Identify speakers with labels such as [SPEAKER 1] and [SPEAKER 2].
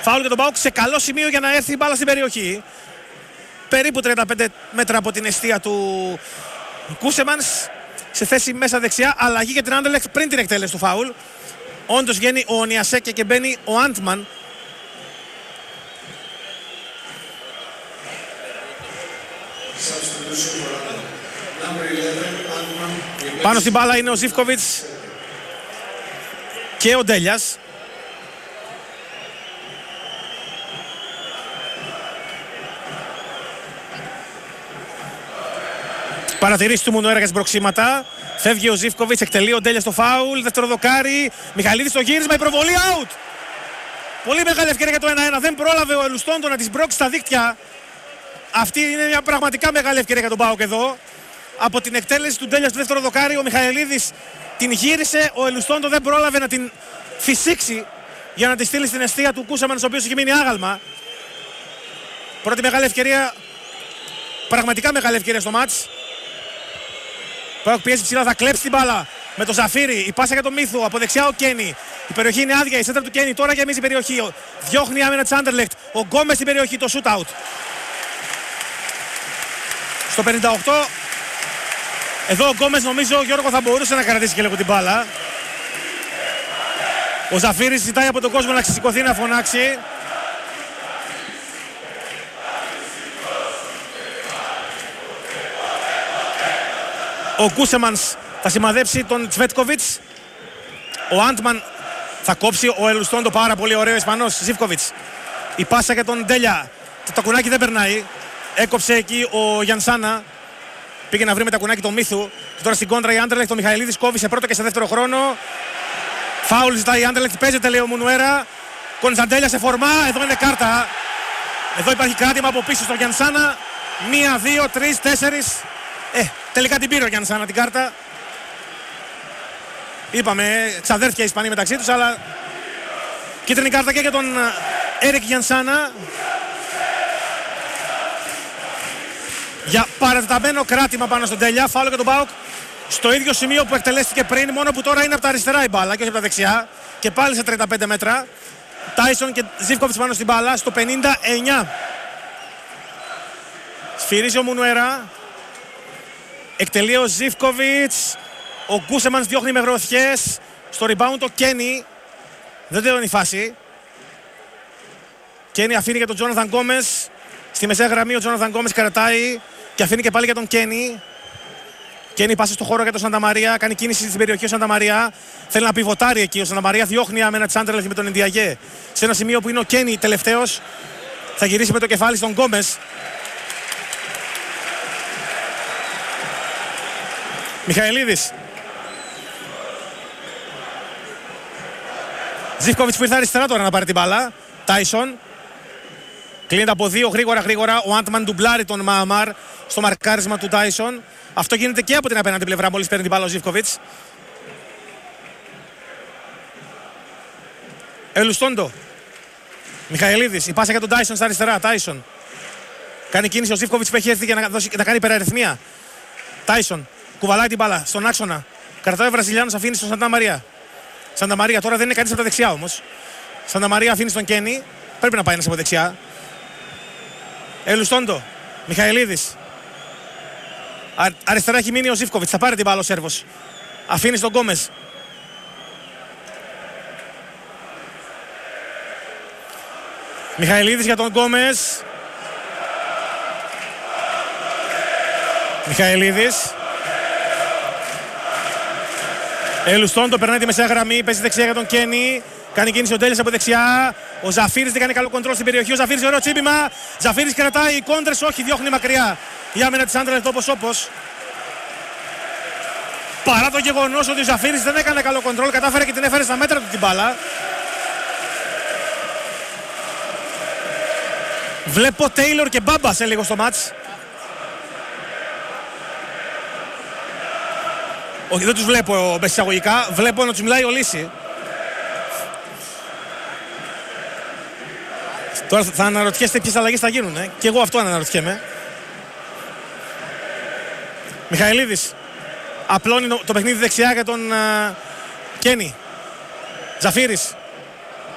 [SPEAKER 1] Φάουλ για τον ΠΑΟΚ σε καλό σημείο για να έρθει η μπάλα στην περιοχή. Περίπου 35 μέτρα από την εστία του Κούσεμανς. Σε θέση μέσα δεξιά. Αλλαγή για την Anderlecht πριν την εκτέλεση του φάουλ. Όντως βγαίνει ο Νιασέκε και μπαίνει ο Άντμαν. Πάνω στην μπάλα είναι ο Ζίβκοβιτς και ο Ντέλιας. Παρατηρήσει του Μουνουέρα για τις μπροξίματα. Φεύγει ο Ζίβκοβιτς, εκτελεί ο Ντέλιας το φάουλ. Δεύτερο δοκάρι. Μιχαηλίδης στο γύρισμα, η προβολή out. Πολύ μεγάλη ευκαιρία για το 1-1. Δεν πρόλαβε ο Ελουστόντο να τις μπρώξει στα δίκτυα. Αυτή είναι μια πραγματικά μεγάλη ευκαιρία για τον ΠΑΟΚ εδώ. Από την εκτέλεση του Ντέλια στο δεύτερο δοκάρι, ο Μιχαηλίδης την γύρισε. Ο Ελουστόντο δεν πρόλαβε να την φυσήξει για να τη στείλει στην εστία του Κούσαμανς, ο οποίος είχε μείνει άγαλμα. Πρώτη μεγάλη ευκαιρία, πραγματικά μεγάλη ευκαιρία στο μάτς. ΠΑΟΚ πιέζει ψηλά, θα κλέψει την μπάλα με το Ζαφύρι. Η πάσα για τον Μίθου, από δεξιά ο Κένι. Η περιοχή είναι άδεια, η σέντρα του Κένι τώρα γεμίζει η περιοχή. Διώχνει η άμυνα της Anderlecht. Ο Γκόμες στην περιοχή, το shootout. Στο 58, εδώ ο Γκόμες νομίζω, Γιώργο, θα μπορούσε να κρατήσει και λίγο την μπάλα. Ο Ζαφύρης ζητάει από τον κόσμο να ξεσηκωθεί, να φωνάξει. Ο Κούσεμανς θα σημαδέψει τον Τσβέτκοβιτς. Ο Άντμαν θα κόψει, ο Ελουστόντο πάρα πολύ ωραίο Ισπανός, Ζίβκοβιτς. Η πάσα για τον Ντέλια. Το κουνάκι δεν περνάει. Έκοψε εκεί ο Γιανσάνα. Πήγε να βρει με τα κουνάκι τον Μίθου. Και τώρα στην κόντρα η Anderlecht, ο Μιχαηλίδης κόβει σε πρώτο και σε δεύτερο χρόνο. Φάουλ ζητάει η Anderlecht, παίζεται λέει ο Μουνουέρα. Κωνσταντέλια σε φορμά, εδώ είναι κάρτα. Εδώ υπάρχει κράτημα από πίσω στο Γιανσάνα. 1, 2, 3, 4. Τελικά την πήρε ο Γιανσάνα την κάρτα. Είπαμε, ξαδέρφια οι Ισπανοί μεταξύ τους, αλλά κίτρινη κάρτα και για τον Έρικ Γιανσάνα. Για παρατεταμένο κράτημα πάνω στον Τέλια. Φάουλ για τον ΠΑΟΚ στο ίδιο σημείο που εκτελέστηκε πριν, μόνο που τώρα είναι από τα αριστερά η μπάλα και όχι από τα δεξιά. Και πάλι σε 35 μέτρα. Τάισον και Ζίβκοβιτς πάνω στην μπάλα στο 59. Σφυρίζει ο Μουνουέρα. Εκτελεί ο Ζίβκοβιτς. Ο Γκούσεμανς διώχνει με γροθιές. Στο rebound το Κένι. Δεν τελειώνει η φάση. Κένι αφήνει για τον Τζόναθαν Γκόμες. Στη μεσαία γραμμή ο Τζόναθαν Γκόμες κρατάει και αφήνει και πάλι για τον Κένι. Κένι πάσε στο χώρο για τον Σανταμαρία. Κάνει κίνηση στην περιοχή ο Σανταμαρία. Θέλει να πιβοτάρει εκεί. Ο Σανταμαρία διώχνει άμενα της Anderlecht με τον Ιντιαγέ. Σε ένα σημείο που είναι ο Κένι τελευταίος. Θα γυρίσει με το κεφάλι στον Γκόμες. Μιχαηλίδης. Ζίβκοβιτς που ήρθε αριστερά τώρα να πάρει την μπάλα. Τάισον. Κλείνεται από δύο γρήγορα. Ο Άντμαν ντουμπλάρει τον Μααμάρ στο μαρκάρισμα του Τάισον. Αυτό γίνεται και από την απέναντι πλευρά μόλις παίρνει την μπάλα ο Ζίβκοβιτς. Ελουστόντο. Μιχαηλίδης. Η πάσα για τον Τάισον στα αριστερά. Τάισον. Κάνει κίνηση ο Ζίβκοβιτς που έχει έρθει για να κάνει υπεραριθμία. Τάισον. Κουβαλάει την μπάλα στον άξονα. Κρατάει ο Βραζιλιάνος, αφήνει στον Σανταμαρία. Σανταμαρία τώρα δεν είναι κανείς από τα δεξιά όμως. Σανταμαρία αφήνει στον Κένι. Πρέπει να πάει ένας από δεξιά. Ελουστόντο. Μιχαηλίδης. Αριστερά έχει μείνει ο Ζίβκοβιτς. Θα πάρει την μπάλα ο Σέρβος. Αφήνει στον Γκόμες. Μιχαηλίδης για τον Γκόμες. Μιχαηλίδης. Ελουστόντο περνάει τη μεσαία γραμμή. Παίζει δεξιά για τον Κένι. Κάνει κίνηση ο Ντέλιας από δεξιά. Ο Ζαφύρης δεν κάνει καλό κοντρόλ στην περιοχή. Ο Ζαφύρης ωραίο τσίπημα. Ζαφύρης κρατάει οι κόντρες. Όχι, διώχνει μακριά. Η άμυνα της Anderlecht όπως. Παρά το γεγονός ότι ο Ζαφύρης δεν έκανε καλό κοντρόλ, κατάφερε και την έφερε στα μέτρα του την μπάλα. Βλέπω Τέιλορ και Μπάμπα σε λίγο στο μάτς. Όχι, δεν τους βλέπω με εισαγωγικά. Βλέπω να τους μιλάει ο Λύση. Τώρα θα αναρωτιέστε ποιες αλλαγές θα γίνουν. Και εγώ αυτό αναρωτιέμαι. Μιχαηλίδης. Απλώνει το παιχνίδι δεξιά για τον Κένι. Ζαφύρης.